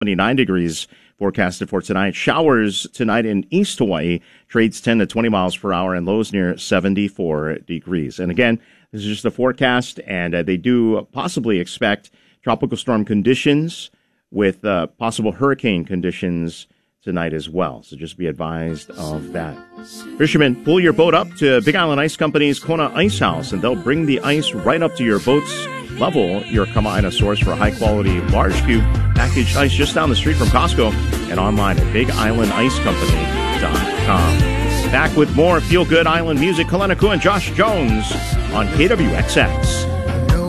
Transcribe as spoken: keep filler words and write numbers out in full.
twenty-nine degrees forecasted for tonight. Showers tonight in East Hawaii. Trades ten to twenty miles per hour and lows near seventy-four degrees. And again, this is just a forecast, and uh, they do possibly expect tropical storm conditions with uh, possible hurricane conditions tonight as well. So just be advised of that. Fishermen, pull your boat up to Big Island Ice Company's Kona Ice House, and they'll bring the ice right up to your boat's level. Your Kama'aina source for high-quality, large cube packaged ice just down the street from Costco and online at big island ice company dot com. Back with more feel-good island music. Kalena Kua and Josh Jones on K W X X.